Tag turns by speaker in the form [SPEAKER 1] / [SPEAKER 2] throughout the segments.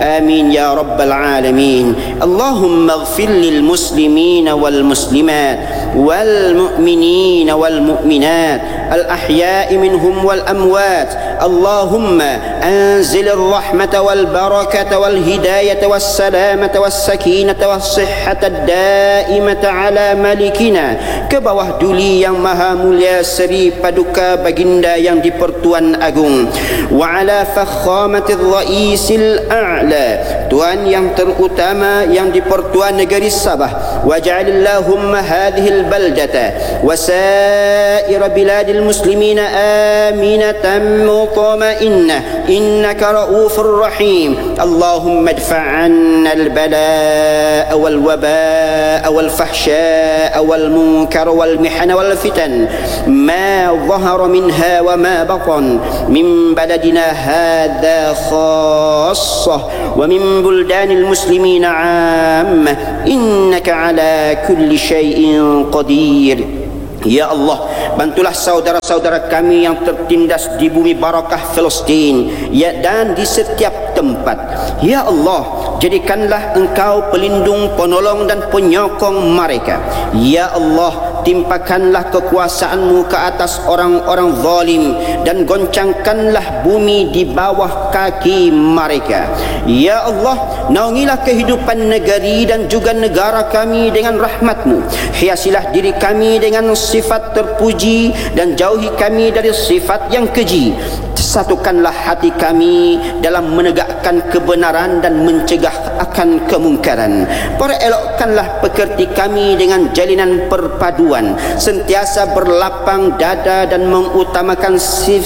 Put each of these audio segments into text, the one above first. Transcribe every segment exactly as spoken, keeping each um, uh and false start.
[SPEAKER 1] آمين يا رب العالمين. اللهم اغفر للمسلمين والمسلمات والمؤمنين والمؤمنات الأحياء منهم والأموات. اللهم أنزل الرحمة والبركة والهداية والسلامة والسكينة والصحة الدائمة على ملكنا, ke bawah duli yang maha mulia Seri Paduka Baginda yang di-Pertuan Agung, wa ala fakhamatir ra'isil a'la, Tuan yang terutama yang di-Pertuan Negeri Sabah, waj'alillahumma hadhil baldata wa sa'ir biladil muslimina aminatan mutma'innah innaka ra'ufur rahim. Allahumma adfa' 'anna al-balaa'a wal wabaa'a wal fahshaa'a wal munkar wal mihana wal fitan ma dhahara minha wa ma batan min baladina hadha khassah wa min buldanil muslimina 'ammah innaka 'ala kulli syai'in qadir. Ya Allah, bantulah saudara-saudara kami yang tertindas di bumi barakah Palestin, ya, dan di setiap tempat. Ya Allah, jadikanlah Engkau pelindung, penolong dan penyokong mereka. Ya Allah, timpakanlah kekuasaan-Mu ke atas orang-orang zalim dan goncangkanlah bumi di bawah kaki mereka. Ya Allah, naungilah kehidupan negeri dan juga negara kami dengan rahmat-Mu. Hiasilah diri kami dengan sifat terpuji dan jauhi kami dari sifat yang keji. Satukanlah hati kami dalam menegakkan kebenaran dan mencegah akan kemungkaran. Perelokkanlah pekerti kami dengan jalinan perpaduan, sentiasa berlapang dada dan mengutamakan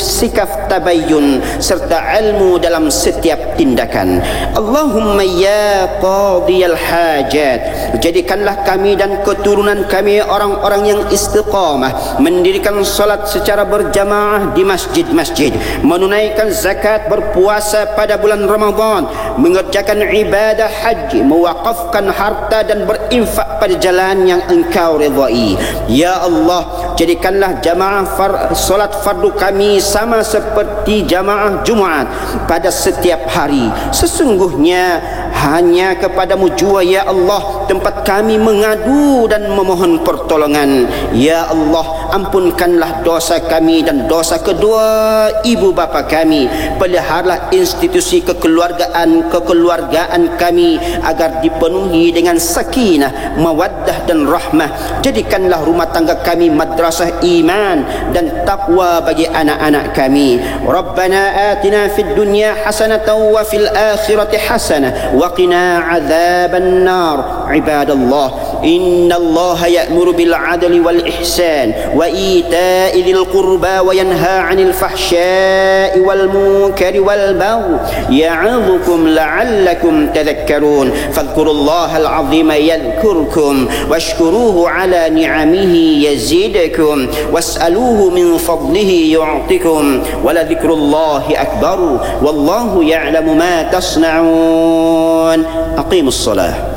[SPEAKER 1] sikap tabayyun serta ilmu dalam setiap tindakan. Allahumma ya qadiyal hajat, jadikanlah kami dan keturunan kami orang-orang yang istiqamah, mendirikan solat secara berjamaah di masjid-masjid, menunaikan zakat, berpuasa pada bulan Ramadan, mengerjakan ibadah haji, mewakafkan harta dan berinfak pada jalan yang Engkau ridai. Ya Allah, jadikanlah jamaah far, solat fardu kami sama seperti jamaah Jumaat pada setiap hari. Sesungguhnya hanya kepadamu jua ya Allah tempat kami mengadu dan memohon pertolongan. Ya Allah, ampunkanlah dosa kami dan dosa kedua ibu bapa kami. Peliharalah institusi kekeluargaan kekeluargaan kami agar dipenuhi dengan sakinah, mawaddah dan rahmah. Jadikanlah rumah tangga kami madrasah iman dan taqwa bagi anak-anak kami. Rabbana atina fid dunya hasanatan wa fil akhirati hasanah wa qina adzaban nar. Ibadallah, innallaha ya'muru bil adli wal ihsan wa ita'i dzil qurba wa yanha 'anil fahsya'i wal munkari wal baghi ya'idhukum la'allakum tadhakkarun. Fadhkurullaha al-'azima yadhkurkum washkuruhu 'ala ni'amihi yazidkum was'aluhu min fadlihi yu'tikum wa la dhikrullahi akbar wallahu ya'lamu ma tasna'un. Aqimus salah.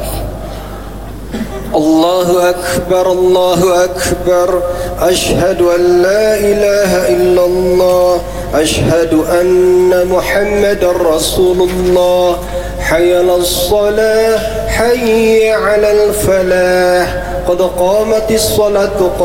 [SPEAKER 2] الله أكبر الله أكبر أشهد أن لا إله إلا الله أشهد أن محمد رسول الله حي على الصلاة حي على الفلاح قد قامت الصلاة